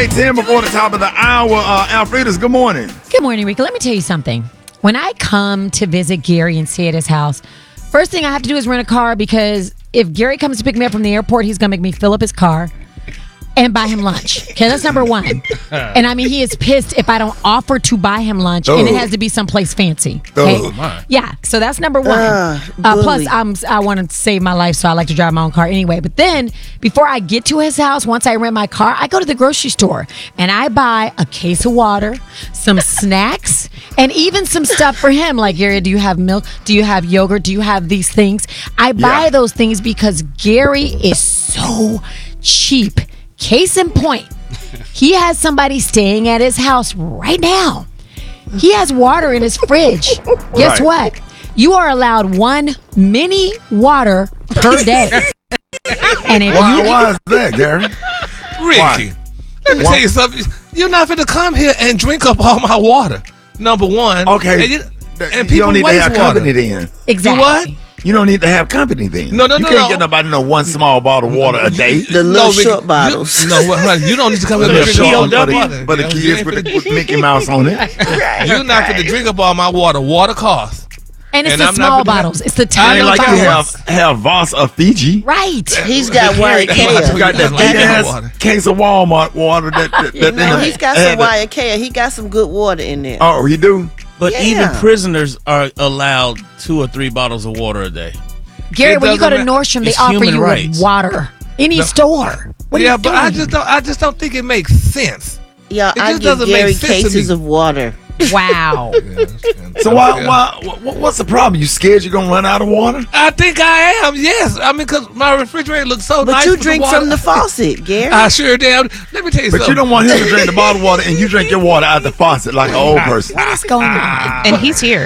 right, 10 before the top of the hour. Alfreda's, good morning. Good morning, Rika. Let me tell you something. When I come to visit Gary and stay at his house, first thing I have to do is rent a car because if Gary comes to pick me up from the airport, he's going to make me fill up his car and buy him lunch. Okay, that's number one. And I mean, he is pissed if I don't offer to buy him lunch, and it has to be someplace fancy. Okay? Yeah, so that's number one. Plus, I want to save my life, so I like to drive my own car anyway. But then, before I get to his house, once I rent my car, I go to the grocery store, and I buy a case of water, some snacks, and even some stuff for him. Like, Gary, do you have milk? Do you have yogurt? Do you have these things? I buy those things because Gary is so cheap. Case in point, he has somebody staying at his house right now. He has water in his fridge. Guess what? You are allowed one mini water per day. And if Why is that, Gary? Ricky, let me tell you something. You're not going to come here and drink up all my water. Number one. Okay. And you don't need to waste have company then. Exactly. What? You don't need to have company then. No. You can't get nobody one small bottle of water a day. The little short bottles. You don't need to come here and drink all my water. But the kids with Mickey Mouse on it. You're not going to drink up all my water. Water costs. And it's the small bottles. It's the tiny Like bottles. you have Voss or Fiji. Right. He's got Waiakea. You got that big ass case of Walmart water. He's got some Waiakea. He got some good water in there. Oh, he do? But even prisoners are allowed 2 or 3 bottles of water a day. Gary, when you go to Nordstrom, they offer you with water. Any store. What are you but doing? I just don't think it makes sense. Yeah, It I just give doesn't make Gary sense to cases me. of water. Wow. So what's the problem? You scared you're going to run out of water? I think I am, yes. I mean, because my refrigerator looks so nice. But you with the drink water. from the faucet, Gary. I sure damn. Let me tell you But something. you don't want him to drink the bottled water and you drink your water out the faucet like an old person. What is going on? And he's here.